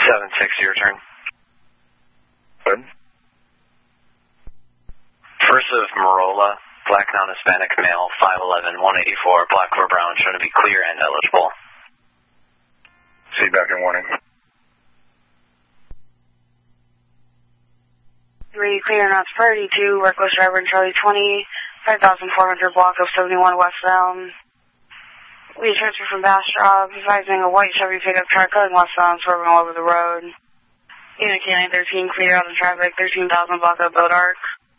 7-6, your turn. Good. First of Marola, black non-Hispanic male, 5'11", 184, black or brown, shown to be clear and eligible. Feedback and warning. 3, clear knots priority 2, reckless driver in Charlie 20, 5,400 block of 71 westbound. We transfer from Bastrop, advising a white Chevy pickup truck going westbound, swerving all over the road. Unit K9 13, clear out of traffic, 13,000 block of Boat Arc.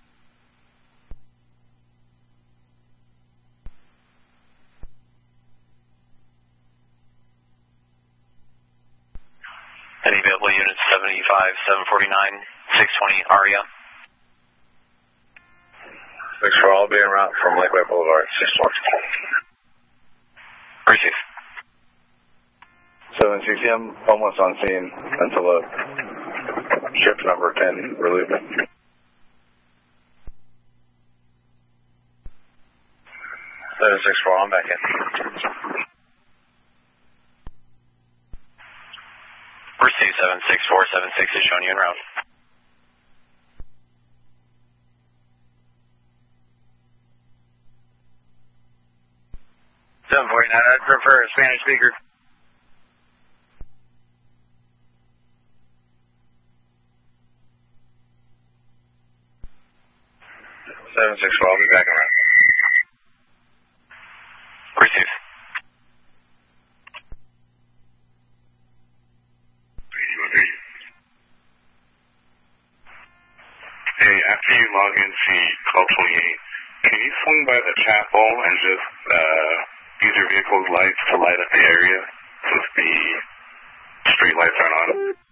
Any available units, 75, 749, 620, ARIA. 6-4, I'll be en route from Lakeway Boulevard, 6-4. Receive. 7-6M, almost on scene until the shift number 10 relieved. 7-6-4, I'm back in. Receive 76476 is showing you en route. 749, I'd prefer a Spanish speaker. I'll be back around. Receive. Hey, after you log into call 28, can you swing by the chapel and just use your vehicle's lights to light up the area since the street lights aren't on?